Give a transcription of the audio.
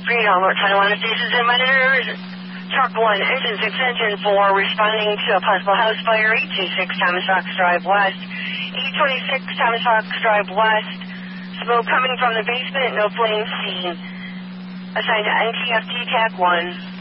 Freedom, or Taiwan stations in my neighborhood. Truck 1, engines extension 4, responding to a possible house fire, 826 Thomas Fox Drive West. 826 Thomas Fox Drive West. Smoke coming from the basement, no flames seen. Assigned to NTFD TAC 1.